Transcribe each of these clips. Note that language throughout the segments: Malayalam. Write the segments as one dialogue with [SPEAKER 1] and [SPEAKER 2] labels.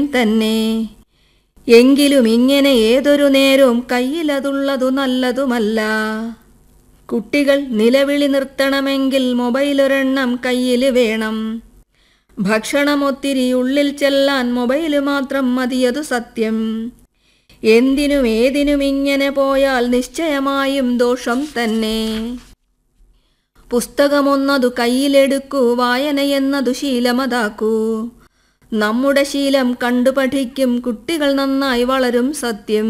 [SPEAKER 1] തന്നെ. എങ്കിലും ഇങ്ങനെ ഏതൊരു നേരവും കയ്യിലതുള്ളതു നല്ലതുമല്ല. കുട്ടികൾ നിലവിളി നിർത്തണമെങ്കിൽ മൊബൈലൊരെണ്ണം കയ്യിൽ വേണം. ഭക്ഷണം ഒത്തിരി ഉള്ളിൽ ചെല്ലാൻ മൊബൈൽ മാത്രം മതിയതു സത്യം. എന്തിനും ഏതിനും ഇങ്ങനെ പോയാൽ നിശ്ചയമായും ദോഷം തന്നെ. പുസ്തകമൊന്നതു കയ്യിലെടുക്കൂ, വായനയെന്നതു ശീലമതാക്കൂ. നമ്മുടെ ശീലം കണ്ടു പഠിക്കും കുട്ടികൾ, നന്നായി വളരും സത്യം.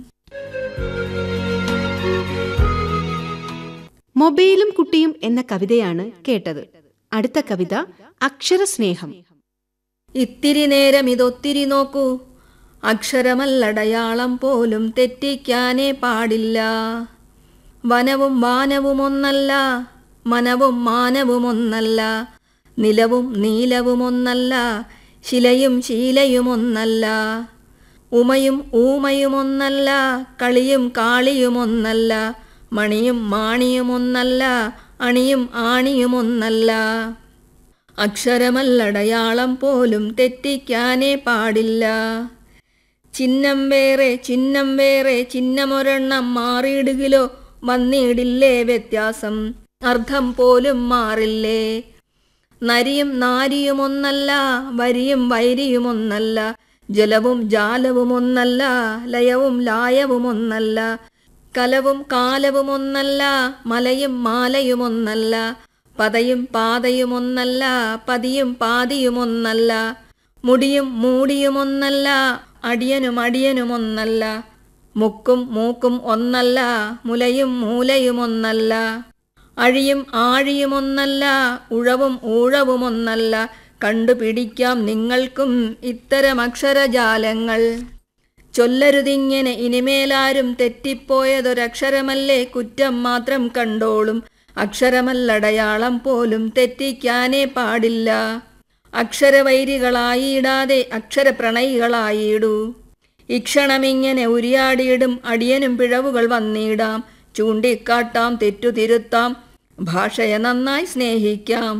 [SPEAKER 2] മൊബൈലും കുട്ടിയും എന്ന കവിതയാണ് കേട്ടത്. അടുത്ത കവിത അക്ഷരസ്നേഹം.
[SPEAKER 1] ഇത്തിരി നേരം ഇതൊത്തിരി നോക്കൂ, അക്ഷരമല്ലടയാളം പോലും തെറ്റിക്കാനേ പാടില്ല. വനവും വാനവും ഒന്നല്ല, മനവും മാനവും ഒന്നല്ല, നിലവും നീലവും ഒന്നല്ല, ശിലയും ശീലയും ഒന്നല്ല, ഉമയും ഊമയും ഒന്നല്ല, കളിയും കാളിയും ഒന്നല്ല, മണിയും മാണിയും ഒന്നല്ല, അണിയും ആണിയും ഒന്നല്ല. അക്ഷരമല്ലടയാളം പോലും തെറ്റിക്കാനേ പാടില്ല. ചിഹ്നം വേറെ ചിഹ്നം വേറെ, ചിഹ്നമൊരെണ്ണം മാറിയിടുകിലോ വന്നിടില്ലേ വ്യത്യാസം, അർത്ഥം പോലും മാറില്ലേ. നരിയും നാരിയും ഒന്നല്ല, വരിയും വൈരിയും ഒന്നല്ല, ജലവും ജാലവും ഒന്നല്ല, ലയവും ലായവും ഒന്നല്ല, കലവും കാലവും ഒന്നല്ല, മലയും മാലയും ഒന്നല്ല, പതയും പാതയും ഒന്നല്ല, പതിയും പാതിയും ഒന്നല്ല, മുടിയും മൂടിയും ഒന്നല്ല, അടിയനും അടിയനും ഒന്നല്ല, മുക്കും മൂക്കും ഒന്നല്ല, മുലയും മൂലയും ഒന്നല്ല, അഴിയും ആഴിയും ഒന്നല്ല, ഉഴവും ഊഴവും ഒന്നല്ല. കണ്ടുപിടിക്കാം നിങ്ങൾക്കും ഇത്തരം അക്ഷരജാലങ്ങൾ. ചൊല്ലരുതിങ്ങനെ ഇനിമേലാരും, തെറ്റിപ്പോയതൊരക്ഷരമല്ലേ കുറ്റം മാത്രം കണ്ടോളും. അക്ഷരമല്ലടയാളം പോലും തെറ്റിക്കാനേ പാടില്ല. അക്ഷരവൈരികളായിടാതെ അക്ഷരപ്രണയികളായിടൂ. ഇക്ഷണമിങ്ങനെ ഉരിയാടിയിടും അടിയനും പിഴവുകൾ വന്നിടാം. ചൂണ്ടിക്കാട്ടാം, തെറ്റുതിരുത്താം, ഭാഷയെ നന്നായി സ്നേഹിക്കാം.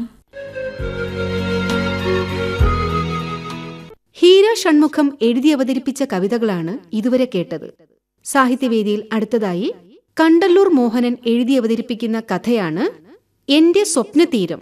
[SPEAKER 2] ഹീര ഷൺമുഖം എഴുതി അവതരിപ്പിച്ച കവിതകളാണ് ഇതുവരെ കേട്ടത്. സാഹിത്യവേദിയിൽ അടുത്തതായി കണ്ടല്ലൂർ മോഹനൻ എഴുതി അവതരിപ്പിക്കുന്ന കഥയാണ് എന്റെ സ്വപ്നതീരം.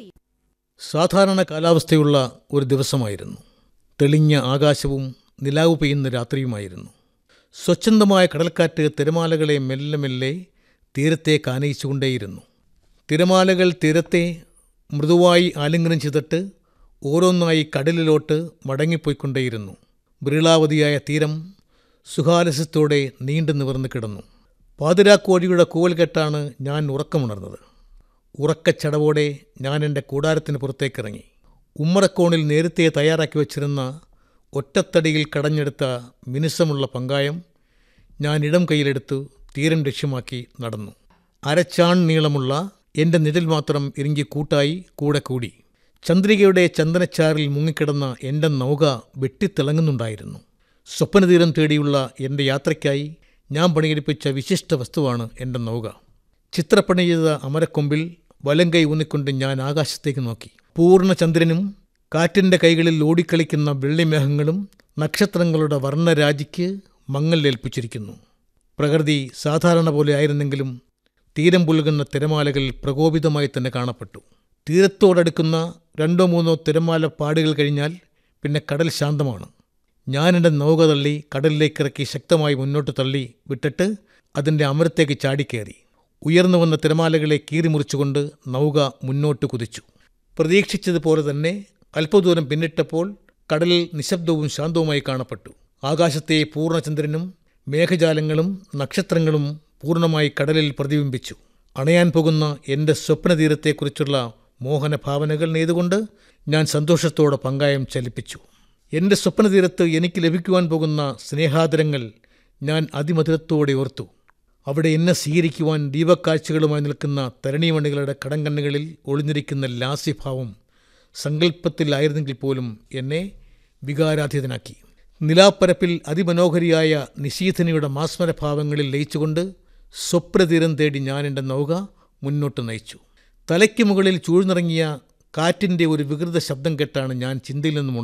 [SPEAKER 3] സാധാരണ കാലാവസ്ഥയുള്ള ഒരു ദിവസമായിരുന്നു. തെളിഞ്ഞ ആകാശവും നിലാവ് പെയ്യുന്ന രാത്രിയുമായിരുന്നു. സ്വച്ഛന്തമായ കടൽക്കാറ്റ് തിരമാലകളെ മെല്ലെ മെല്ലെ തീരത്തേക്ക് ആനയിച്ചുകൊണ്ടേയിരുന്നു. തിരമാലകൾ തീരത്തെ മൃദുവായി ആലിംഗനം ചെയ്തിട്ട് ഓരോന്നായി കടലിലോട്ട് മടങ്ങിപ്പോയിക്കൊണ്ടേയിരുന്നു. വിരളാവതിയായ തീരം സുഖാലസ്യത്തോടെ നീണ്ടു നിവർന്നു കിടന്നു. പാതിരാക്കോഴിയുടെ കൂവൽ കേട്ടാണ് ഞാൻ ഉറക്കമുണർന്നത്. ഉറക്കച്ചടവോടെ ഞാൻ എൻ്റെ കൂടാരത്തിന് പുറത്തേക്കിറങ്ങി. ഉമ്മറക്കോണിൽ നേരത്തെ തയ്യാറാക്കി വച്ചിരുന്ന ഒറ്റത്തടിയിൽ കടഞ്ഞെടുത്ത മിനുസമുള്ള പങ്കായം ഞാൻ ഇടം കയ്യിലെടുത്തു തീരം ലക്ഷ്യമാക്കി നടന്നു. അരച്ചാൺ നീളമുള്ള എൻ്റെ നിഴൽ മാത്രം ഇറുങ്ങി കൂട്ടായി കൂടെ കൂടി. ചന്ദ്രികയുടെ ചന്ദനച്ചാറിൽ മുങ്ങിക്കിടന്ന എൻ്റെ നൗക വെട്ടിത്തിളങ്ങുന്നുണ്ടായിരുന്നു. സ്വപ്നതീരം തേടിയുള്ള എൻ്റെ യാത്രയ്ക്കായി ഞാൻ പണിയെടുപ്പിച്ച വിശിഷ്ട വസ്തുവാണ് എൻ്റെ നൗക. ചിത്രപ്പണി ചെയ്ത അമരക്കൊമ്പിൽ വലങ്കൈ ഊന്നിക്കൊണ്ട് ഞാൻ ആകാശത്തേക്ക് നോക്കി. പൂർണ്ണചന്ദ്രനും കാറ്റിൻ്റെ കൈകളിൽ ഓടിക്കളിക്കുന്ന വെള്ളിമേഘങ്ങളും നക്ഷത്രങ്ങളുടെ വർണ്ണരാജിക്ക് മങ്ങലേൽപ്പിച്ചിരിക്കുന്നു. പ്രകൃതി സാധാരണ പോലെ ആയിരുന്നെങ്കിലും തീരം പുൽകുന്ന തിരമാലകൾ പ്രകോപിതമായി തന്നെ കാണപ്പെട്ടു. തീരത്തോടടുക്കുന്ന 2-3 തിരമാല പാടുകൾ കഴിഞ്ഞാൽ പിന്നെ കടൽ ശാന്തമാണ്. ഞാൻ എൻ്റെ നൗക തള്ളി കടലിലേക്കിറക്കി ശക്തമായി മുന്നോട്ട് തള്ളി വിട്ടിട്ട് അതിൻ്റെ അമരത്തേക്ക് ചാടിക്കയറി. ഉയർന്നു വന്ന തിരമാലകളെ കീറിമുറിച്ചുകൊണ്ട് നൗക മുന്നോട്ട് കുതിച്ചു. പ്രതീക്ഷിച്ചതുപോലെ തന്നെ അല്പദൂരം പിന്നിട്ടപ്പോൾ കടലിൽ നിശബ്ദവും ശാന്തവുമായി കാണപ്പെട്ടു. ആകാശത്തെ പൂർണ്ണചന്ദ്രനും മേഘജാലങ്ങളും നക്ഷത്രങ്ങളും പൂർണ്ണമായി കടലിൽ പ്രതിബിംബിച്ചു. അണയാൻ പോകുന്ന എൻ്റെ സ്വപ്നതീരത്തെക്കുറിച്ചുള്ള മോഹനഭാവനകൾ നെയ്തുകൊണ്ട് ഞാൻ സന്തോഷത്തോടെ പങ്കായം ചലിപ്പിച്ചു. എൻ്റെ സ്വപ്നതീരത്ത് എനിക്ക് ലഭിക്കുവാൻ പോകുന്ന സ്നേഹാദരങ്ങൾ ഞാൻ അതിമധുരത്തോടെ ഓർത്തു. അവിടെ എന്നെ സ്വീകരിക്കുവാൻ ദീപക്കാഴ്ചകളുമായി നിൽക്കുന്ന തരണീമണികളുടെ കടങ്കണ്ണുകളിൽ ഒളിഞ്ഞിരിക്കുന്ന ലാസ്യഭാവം സങ്കല്പത്തിലായിരുന്നെങ്കിൽ പോലും എന്നെ വികാരാധീതനാക്കി. നിലാപ്പരപ്പിൽ അതിമനോഹരിയായ നിശീഥനയുടെ മാസ്മരഭാവങ്ങളിൽ ലയിച്ചുകൊണ്ട് സ്വപ്നതീരം തേടി ഞാൻ എൻ്റെ നൗക മുന്നോട്ട് നയിച്ചു. തലയ്ക്ക് മുകളിൽ ചൂഴ്ന്നിറങ്ങിയ കാറ്റിൻ്റെ ഒരു വികൃത ശബ്ദം കേട്ടാണ് ഞാൻ ചിന്തയിൽ നിന്നും